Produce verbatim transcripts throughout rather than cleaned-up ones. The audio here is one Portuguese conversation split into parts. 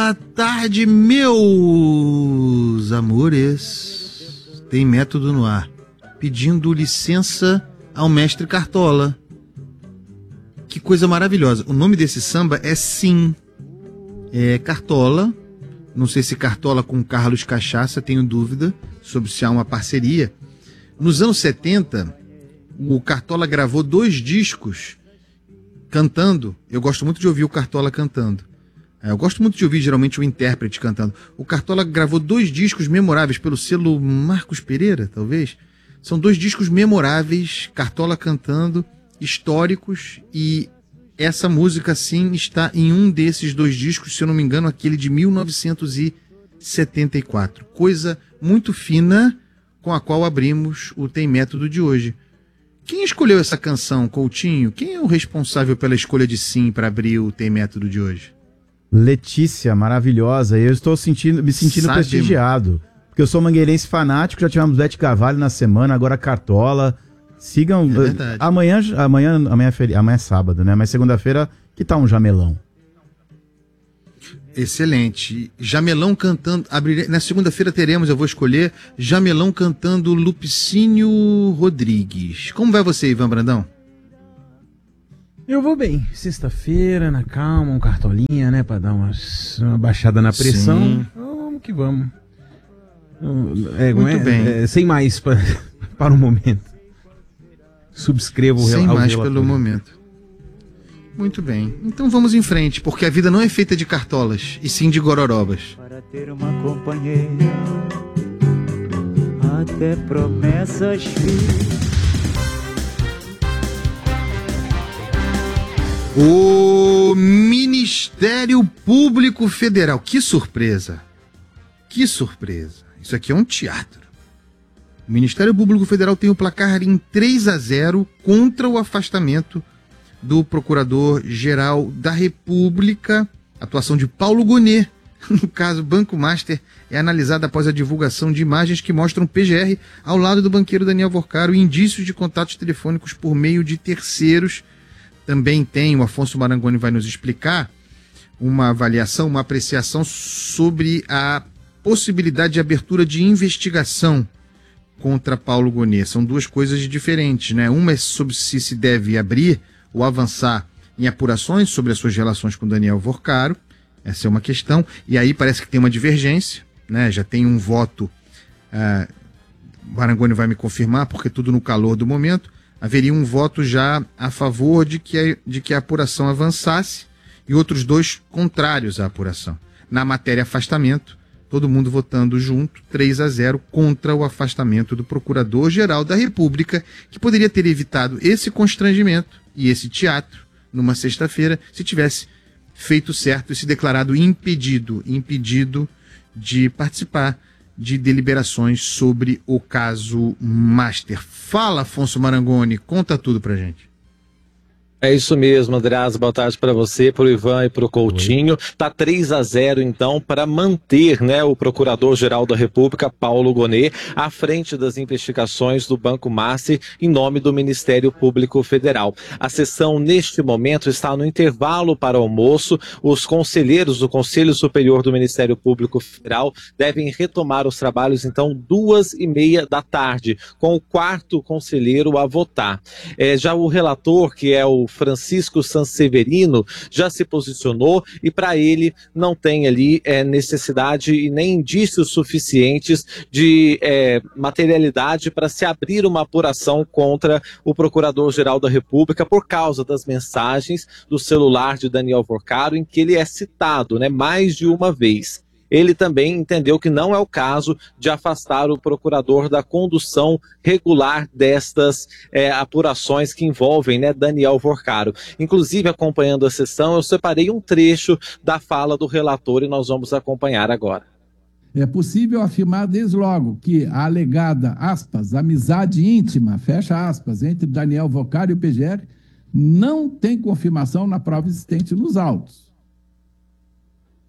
Boa tarde, meus amores. Tem método no ar. Pedindo licença ao mestre Cartola. Que coisa maravilhosa. O nome desse samba é Sim. É Cartola. Não sei se Cartola com Carlos Cachaça, tenho dúvida sobre se há uma parceria. Nos anos setenta, o Cartola gravou dois discos cantando. Eu gosto muito de ouvir o Cartola cantando. Eu gosto muito de ouvir, geralmente, o intérprete cantando. O Cartola gravou dois discos memoráveis pelo selo Marcos Pereira, talvez. São dois discos memoráveis, Cartola cantando, históricos, e essa música, sim, está em um desses dois discos, se eu não me engano, aquele de mil novecentos e setenta e quatro. Coisa muito fina com a qual abrimos o Tem Método de hoje. Quem escolheu essa canção, Coutinho? Quem é o responsável pela escolha de Sim para abrir o Tem Método de hoje? Letícia, maravilhosa. Eu estou sentindo, me sentindo Sabe, prestigiado. Porque eu sou mangueirense fanático, já tivemos Bete Carvalho na semana, agora Cartola. Sigam. É verdade. Amanhã, amanhã, amanhã, é feri... amanhã é sábado, né? Mas segunda-feira, que tal um jamelão? Excelente. Jamelão cantando. Abrir... Na segunda-feira teremos, eu vou escolher, Jamelão cantando Lupicínio Rodrigues. Como vai você, Ivan Brandão? Eu vou bem. Sexta-feira, na calma, um cartolinha, né? Pra dar umas, uma baixada na pressão. Sim. Vamos que vamos. É, Muito é, bem. É, sem mais pra, para o momento. Subscrevo o Sem relatório. mais pelo momento. Muito bem. Então vamos em frente, porque a vida não é feita de cartolas, e sim de gororobas. Para ter uma companheira, até promessas fiz. O Ministério Público Federal. Que surpresa. Que surpresa. Isso aqui é um teatro. O Ministério Público Federal tem o placar em três a zero contra o afastamento do Procurador-Geral da República. A atuação de Paulo Gonet, no caso Banco Master, é analisada após a divulgação de imagens que mostram P G R ao lado do banqueiro Daniel Vorcaro e indícios de contatos telefônicos por meio de terceiros. Também tem, o Afonso Marangoni vai nos explicar, uma avaliação, uma apreciação sobre a possibilidade de abertura de investigação contra Paulo Gonet. São duas coisas diferentes, né? Uma é sobre se se deve abrir ou avançar em apurações sobre as suas relações com Daniel Vorcaro. Essa é uma questão. E aí parece que tem uma divergência, né? Já tem um voto, uh, Marangoni vai me confirmar, porque tudo no calor do momento. Haveria um voto já a favor de que, a, de que a apuração avançasse e outros dois contrários à apuração. Na matéria afastamento, todo mundo votando junto, três a zero, contra o afastamento do Procurador-Geral da República, que poderia ter evitado esse constrangimento e esse teatro numa sexta-feira se tivesse feito certo e se declarado impedido, impedido de participar de deliberações sobre o caso Master. Fala, Afonso Marangoni, conta tudo pra gente. É isso mesmo, Andreas, boa tarde para você, para o Ivan e para o Coutinho. Tá três a zero, então, para manter, né, o Procurador-Geral da República, Paulo Gonet, à frente das investigações do Banco Master em nome do Ministério Público Federal. A sessão, neste momento, está no intervalo para almoço. Os conselheiros do Conselho Superior do Ministério Público Federal devem retomar os trabalhos, então, duas e meia da tarde, com o quarto conselheiro a votar. É, já o relator, que é o Francisco Sanseverino, já se posicionou e para ele não tem ali é, necessidade e nem indícios suficientes de é, materialidade para se abrir uma apuração contra o Procurador-Geral da República por causa das mensagens do celular de Daniel Vorcaro em que ele é citado, né, mais de uma vez. Ele também entendeu que não é o caso de afastar o procurador da condução regular destas é, apurações que envolvem, né, Daniel Vorcaro. Inclusive, acompanhando a sessão, eu separei um trecho da fala do relator e nós vamos acompanhar agora. É possível afirmar desde logo que a alegada, aspas, amizade íntima, fecha aspas, entre Daniel Vorcaro e o P G R não tem confirmação na prova existente nos autos.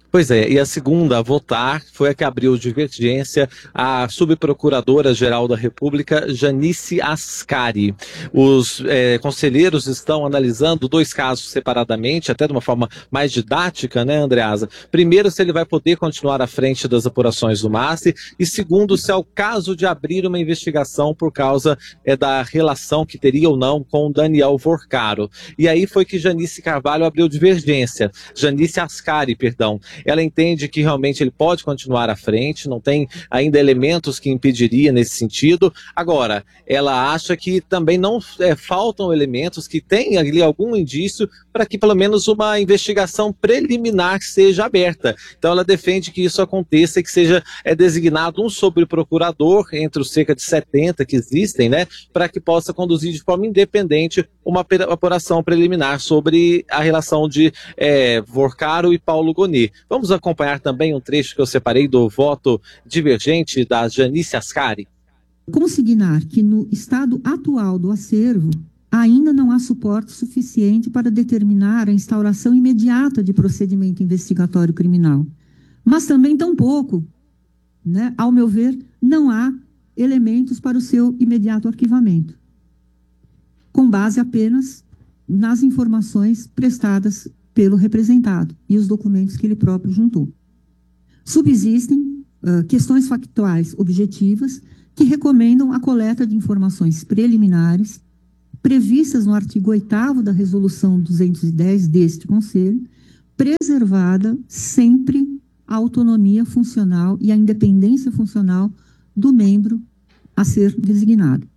Pois é, e a segunda a votar foi a que abriu divergência, a subprocuradora-geral da República, Janice Ascari. Os é, conselheiros estão analisando dois casos separadamente, até de uma forma mais didática, né, Andreasa? Primeiro, se ele vai poder continuar à frente das apurações do M A S, e segundo, se é o caso de abrir uma investigação por causa é, da relação que teria ou não com Daniel Vorcaro. E aí foi que Janice Carvalho abriu divergência, Janice Ascari, perdão. Ela entende que realmente ele pode continuar à frente, não tem ainda elementos que impediria nesse sentido. Agora, ela acha que também não é, faltam elementos que tenham ali algum indício para que pelo menos uma investigação preliminar seja aberta. Então ela defende que isso aconteça e que seja é, designado um sobreprocurador entre os cerca de setenta que existem, né, para que possa conduzir de forma independente uma apuração preliminar sobre a relação de é, Vorcaro e Paulo Gonet. Vamos acompanhar também um trecho que eu separei do voto divergente da Janice Ascari. Consignar que no estado atual do acervo ainda não há suporte suficiente para determinar a instauração imediata de procedimento investigatório criminal. Mas também tampouco, né, ao meu ver, não há elementos para o seu imediato arquivamento, com base apenas nas informações prestadas pelo representado e os documentos que ele próprio juntou. Subsistem uh, questões factuais objetivas que recomendam a coleta de informações preliminares previstas no artigo oitavo da Resolução duzentos e dez deste Conselho, preservada sempre a autonomia funcional e a independência funcional do membro a ser designado.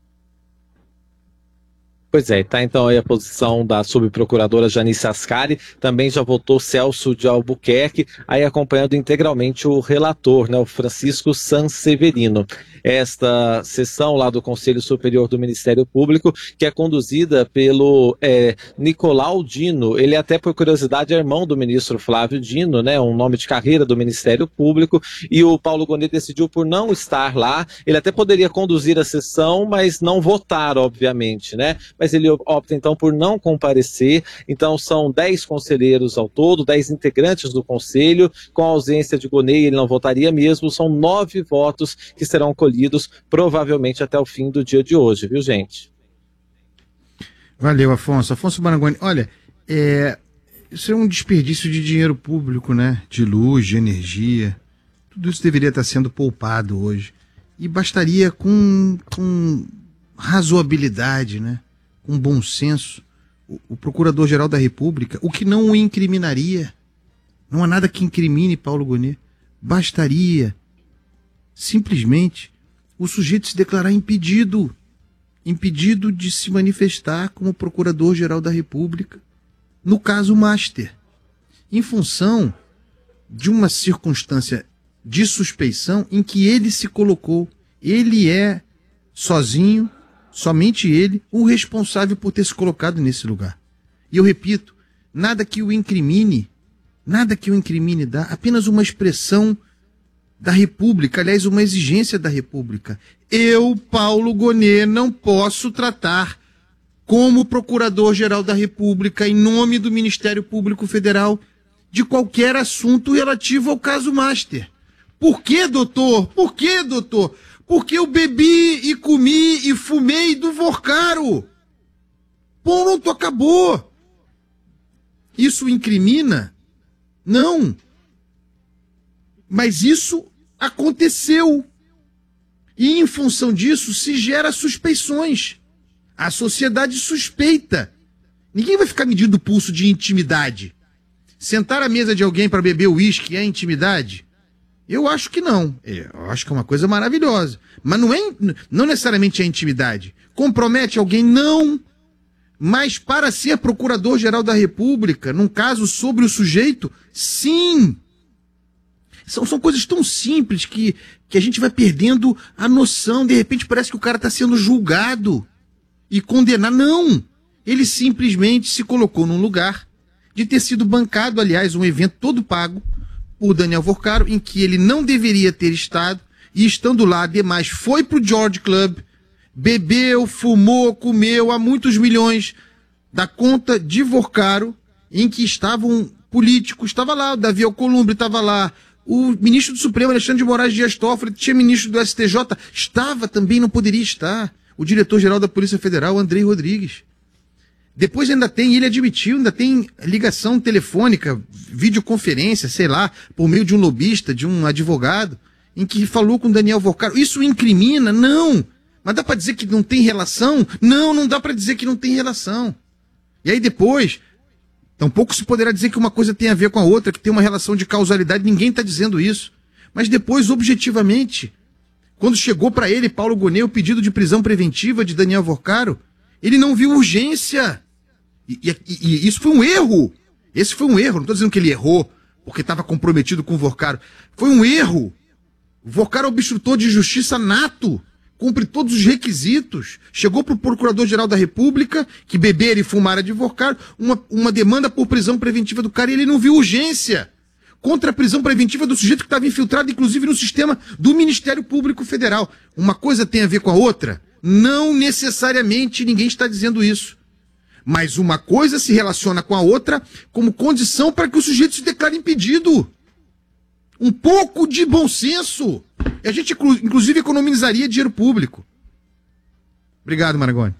Pois é, tá então aí a posição da subprocuradora Janice Ascari, também já votou Celso de Albuquerque, aí acompanhando integralmente o relator, né, o Francisco Sanseverino. Esta sessão lá do Conselho Superior do Ministério Público, que é conduzida pelo é, Nicolau Dino, ele até por curiosidade é irmão do ministro Flávio Dino, né, um nome de carreira do Ministério Público, e o Paulo Gonet decidiu por não estar lá, ele até poderia conduzir a sessão, mas não votar, obviamente, né, mas ele opta então por não comparecer. Então são dez conselheiros ao todo, dez integrantes do conselho, com a ausência de Gonet ele não votaria mesmo, são nove votos que serão colhidos provavelmente até o fim do dia de hoje, viu, gente? Valeu, Afonso. Afonso Marangoni, olha, é, isso é um desperdício de dinheiro público, né? De luz, de energia, tudo isso deveria estar sendo poupado hoje, e bastaria com, com razoabilidade, né? Com bom senso, o, o Procurador-Geral da República, o que não o incriminaria, não há nada que incrimine Paulo Gonet, bastaria simplesmente o sujeito se declarar impedido, impedido de se manifestar como Procurador-Geral da República, no caso Master, em função de uma circunstância de suspeição em que ele se colocou. Ele é sozinho, somente ele, o responsável por ter se colocado nesse lugar. E eu repito, nada que o incrimine, nada que o incrimine dá, apenas uma expressão da República, aliás, uma exigência da República. Eu, Paulo Gonet, não posso tratar como Procurador-Geral da República, em nome do Ministério Público Federal, de qualquer assunto relativo ao caso Master. Por que, doutor? Por que, doutor? Porque eu bebi e comi e fumei do Vorcaro. Ponto, acabou. Isso incrimina? Não. Mas isso aconteceu. E em função disso se gera suspeições. A sociedade suspeita. Ninguém vai ficar medindo o pulso de intimidade. Sentar à mesa de alguém para beber uísque é intimidade? Eu acho que não. Eu acho que é uma coisa maravilhosa. Mas não, é, não necessariamente é intimidade. Compromete alguém? Não. Mas para ser Procurador-Geral da República, num caso sobre o sujeito, sim. São, são coisas tão simples que, que a gente vai perdendo a noção. De repente parece que o cara está sendo julgado e condenado. Não. Ele simplesmente se colocou num lugar de ter sido bancado, aliás, um evento todo pago por Daniel Vorcaro, em que ele não deveria ter estado, e estando lá, ademais, foi pro George Club, bebeu, fumou, comeu há muitos milhões da conta de Vorcaro, em que estavam políticos, estava lá, o Davi Alcolumbre estava lá, o ministro do Supremo, Alexandre de Moraes Dias Toffoli, tinha ministro do S T J, estava também, não poderia estar, o diretor-geral da Polícia Federal, Andrei Rodrigues. Depois ainda tem, ele admitiu, ainda tem ligação telefônica, videoconferência, sei lá, por meio de um lobista, de um advogado, em que falou com Daniel Vorcaro. Isso incrimina? Não! Mas dá para dizer que não tem relação? Não, não dá para dizer que não tem relação. E aí depois, tampouco se poderá dizer que uma coisa tem a ver com a outra, que tem uma relação de causalidade, ninguém está dizendo isso. Mas depois, objetivamente, quando chegou para ele, Paulo Gonet, o pedido de prisão preventiva de Daniel Vorcaro, ele não viu urgência. E, e, e isso foi um erro. Esse foi um erro. Não estou dizendo que ele errou porque estava comprometido com o Vorcaro. Foi um erro. O Vorcaro é obstrutor de justiça nato. Cumpre todos os requisitos. Chegou para o Procurador-Geral da República, que beberam e fumaram de Vorcaro, uma, uma demanda por prisão preventiva do cara e ele não viu urgência. Contra a prisão preventiva do sujeito que estava infiltrado, inclusive, no sistema do Ministério Público Federal. Uma coisa tem a ver com a outra? Não necessariamente, ninguém está dizendo isso. Mas uma coisa se relaciona com a outra como condição para que o sujeito se declare impedido. Um pouco de bom senso. E a gente, inclusive, economizaria dinheiro público. Obrigado, Maragoni.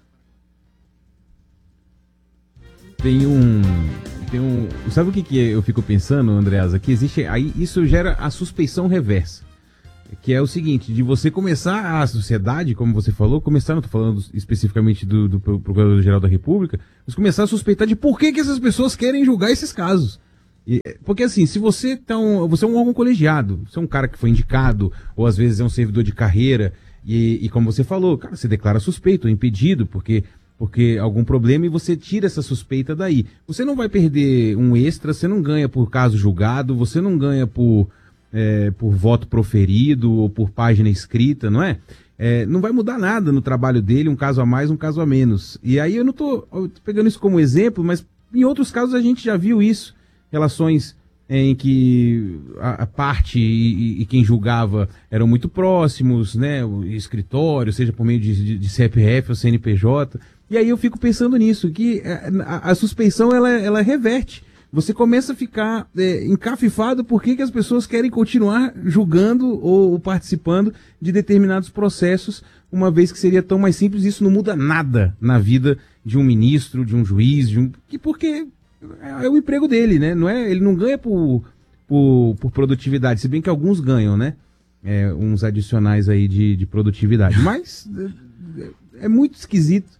Tem um... Tem um... Sabe o que, que eu fico pensando, Andreasa? Que existe... Aí isso gera a suspeição reversa. Que é o seguinte, de você começar a sociedade, como você falou, começar, não estou falando especificamente do, do Procurador-Geral da República, mas começar a suspeitar de por que, que essas pessoas querem julgar esses casos. E, porque assim, se você, tá um, você é um órgão colegiado, você é um cara que foi indicado, ou às vezes é um servidor de carreira, e, e como você falou, cara, você declara suspeito, ou impedido, porque, porque algum problema, e você tira essa suspeita daí. Você não vai perder um extra, você não ganha por caso julgado, você não ganha por... É, por voto proferido ou por página escrita, não é? É, não vai mudar nada no trabalho dele, um caso a mais, um caso a menos. E aí eu não tô, eu tô pegando isso como exemplo, mas em outros casos a gente já viu isso. Relações em que a, a parte e, e quem julgava eram muito próximos, né? O escritório, seja por meio de, de, de C P F ou C N P J. E aí eu fico pensando nisso, que a, a suspeição ela, ela reverte. Você começa a ficar é, encafifado por que as pessoas querem continuar julgando ou, ou participando de determinados processos, uma vez que seria tão mais simples. Isso não muda nada na vida de um ministro, de um juiz, de um... que porque é, é o emprego dele, né? Não é, ele não ganha por, por, por produtividade, se bem que alguns ganham, né? É, uns adicionais aí de, de produtividade. Mas é, é muito esquisito.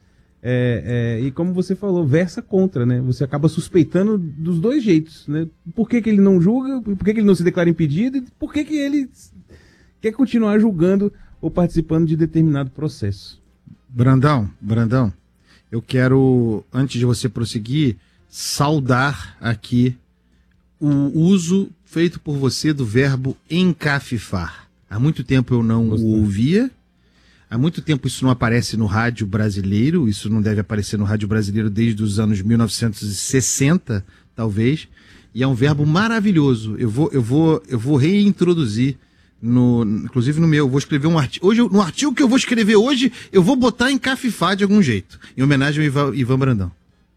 É, é, e como você falou, versa contra, né? Você acaba suspeitando dos dois jeitos, né? Por que, que ele não julga, por que, que ele não se declara impedido e por que, que ele quer continuar julgando ou participando de determinado processo. Brandão, Brandão, eu quero, antes de você prosseguir, saudar aqui o uso feito por você do verbo encafifar. Há muito tempo eu não Gostei. o ouvia. Há muito tempo isso não aparece no rádio brasileiro, isso não deve aparecer no rádio brasileiro desde os anos mil novecentos e sessenta, talvez, e é um verbo maravilhoso. Eu vou, eu vou, eu vou reintroduzir, no, inclusive no meu, eu vou escrever um artigo, hoje, no artigo que eu vou escrever hoje, eu vou botar encafifar de algum jeito, em homenagem ao Ivan, Ivan Brandão.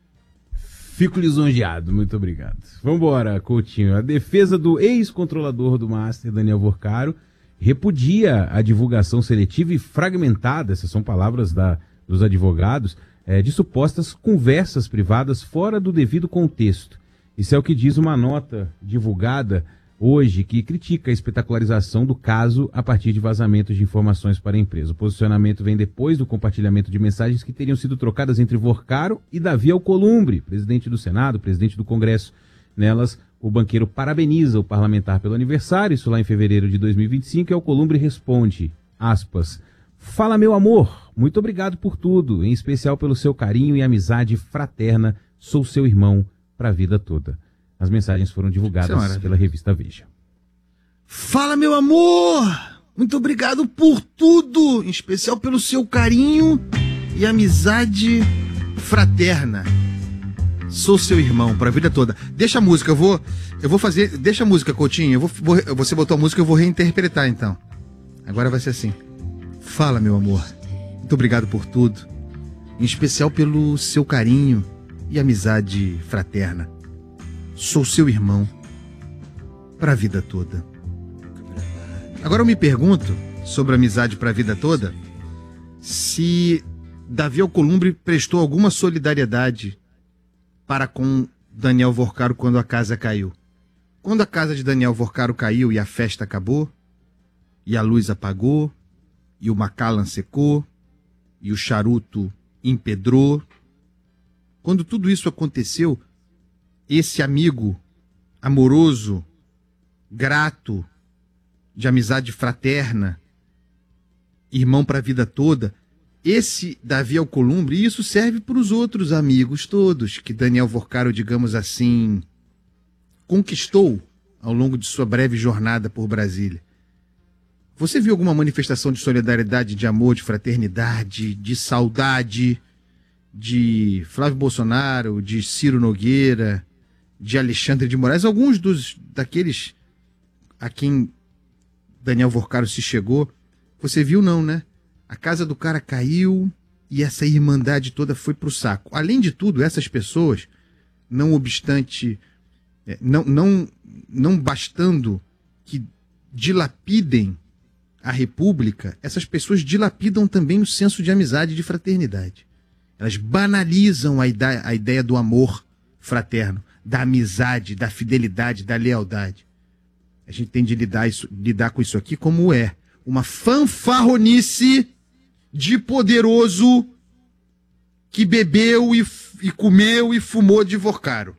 Fico lisonjeado, muito obrigado. Vambora, Coutinho. A defesa do ex-controlador do Master, Daniel Vorcaro, repudia a divulgação seletiva e fragmentada, essas são palavras da, dos advogados, é, de supostas conversas privadas fora do devido contexto. Isso é o que diz uma nota divulgada hoje que critica a espetacularização do caso a partir de vazamentos de informações para a empresa. O posicionamento vem depois do compartilhamento de mensagens que teriam sido trocadas entre Vorcaro e Davi Alcolumbre, presidente do Senado, presidente do Congresso. Nelas, o banqueiro parabeniza o parlamentar pelo aniversário, isso lá em fevereiro de dois mil e vinte e cinco, e Alcolumbre responde, aspas, fala meu amor, muito obrigado por tudo, em especial pelo seu carinho e amizade fraterna, sou seu irmão para a vida toda. As mensagens foram divulgadas Senhora. pela revista Veja. Fala meu amor, muito obrigado por tudo, em especial pelo seu carinho e amizade fraterna. Sou seu irmão para a vida toda. Deixa a música, eu vou, eu vou fazer. Deixa a música, Coutinho. Eu vou, vou, você botou a música, eu vou reinterpretar então. Agora vai ser assim. Fala, meu amor. Muito obrigado por tudo. Em especial pelo seu carinho e amizade fraterna. sou seu irmão para a vida toda. Agora eu me pergunto, sobre amizade para a vida toda, se Davi Alcolumbre prestou alguma solidariedade para com Daniel Vorcaro quando a casa caiu. Quando a casa de Daniel Vorcaro caiu e a festa acabou, e a luz apagou, e o Macallan secou, e o charuto empedrou. Quando tudo isso aconteceu, esse amigo amoroso, grato, de amizade fraterna, irmão para a vida toda, esse Davi Alcolumbre, e isso serve para os outros amigos todos que Daniel Vorcaro, digamos assim, conquistou ao longo de sua breve jornada por Brasília. Você viu alguma manifestação de solidariedade, de amor, de fraternidade, de saudade de Flávio Bolsonaro, de Ciro Nogueira, de Alexandre de Moraes, alguns dos daqueles a quem Daniel Vorcaro se chegou? Você viu não, né? A casa do cara caiu e essa irmandade toda foi pro saco. Além de tudo, essas pessoas, não obstante, não, não, não bastando que dilapidem a República, essas pessoas dilapidam também o senso de amizade e de fraternidade. Elas banalizam a ideia, a ideia do amor fraterno, da amizade, da fidelidade, da lealdade. A gente tem de lidar, isso, lidar com isso aqui como é uma fanfarronice de poderoso que bebeu e, e comeu e fumou de Vorcaro.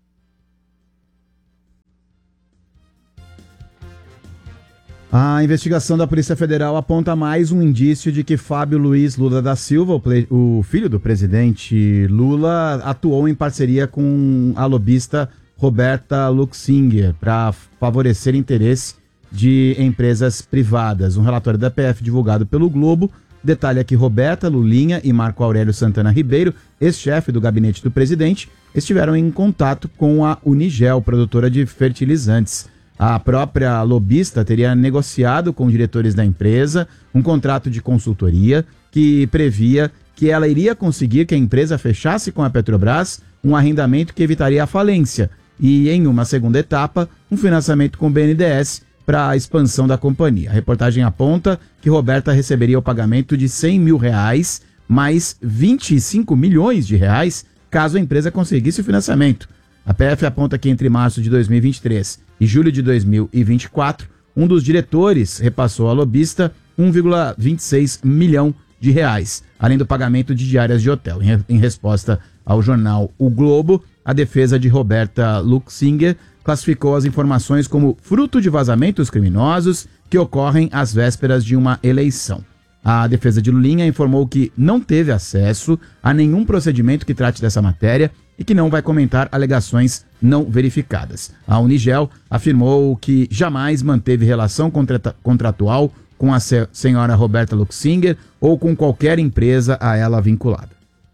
A investigação da Polícia Federal aponta mais um indício de que Fábio Luiz Lula da Silva, o, ple... o filho do presidente Lula, atuou em parceria com a lobista Roberta Luxinger para favorecer interesse de empresas privadas. Um relatório da P F divulgado pelo Globo detalha que Roberta, Lulinha e Marco Aurélio Santana Ribeiro, ex-chefe do gabinete do presidente, estiveram em contato com a Unigel, produtora de fertilizantes. A própria lobista teria negociado com diretores da empresa um contrato de consultoria que previa que ela iria conseguir que a empresa fechasse com a Petrobras um arrendamento que evitaria a falência e, em uma segunda etapa, um financiamento com o B N D E S para a expansão da companhia. A reportagem aponta que Roberta receberia o pagamento de cem mil reais mais vinte e cinco milhões de reais caso a empresa conseguisse o financiamento. A P F aponta que entre março de dois mil e vinte e três e julho de dois mil e vinte e quatro, um dos diretores repassou à lobista um vírgula vinte e seis milhão de reais, além do pagamento de diárias de hotel. Em, em resposta ao jornal O Globo, a defesa de Roberta Luxinger classificou as informações como fruto de vazamentos criminosos que ocorrem às vésperas de uma eleição. A defesa de Lulinha informou que não teve acesso a nenhum procedimento que trate dessa matéria e que não vai comentar alegações não verificadas. A Unigel afirmou que jamais manteve relação contrata- contratual com a se- senhora Roberta Luxinger ou com qualquer empresa a ela vinculada.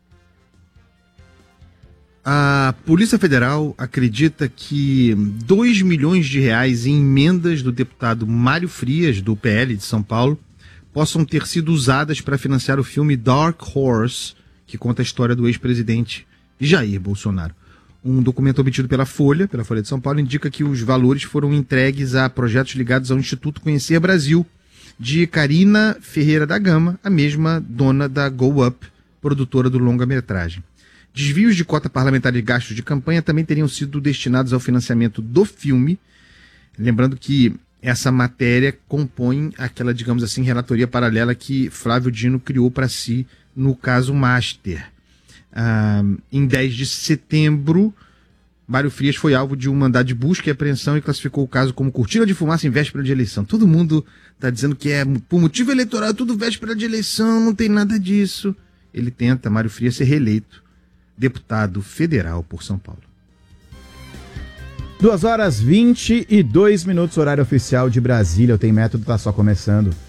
A Polícia Federal acredita que dois milhões de reais em emendas do deputado Mário Frias, do P L de São Paulo, possam ter sido usadas para financiar o filme Dark Horse, que conta a história do ex-presidente Jair Bolsonaro. Um documento obtido pela Folha, pela Folha de São Paulo, indica que os valores foram entregues a projetos ligados ao Instituto Conhecer Brasil, de Karina Ferreira da Gama, a mesma dona da Go Up, produtora do longa-metragem. Desvios de cota parlamentar e gastos de campanha também teriam sido destinados ao financiamento do filme, lembrando que essa matéria compõe aquela, digamos assim, relatoria paralela que Flávio Dino criou para si no caso Master. Ah, em dez de setembro, Mário Frias foi alvo de um mandado de busca e apreensão e classificou o caso como cortina de fumaça em véspera de eleição. Todo mundo está dizendo que é por motivo eleitoral, tudo véspera de eleição, não tem nada disso. Ele tenta, Mário Frias, ser reeleito deputado federal por São Paulo. duas horas vinte e dois minutos, horário oficial de Brasília. O Tem Método está só começando.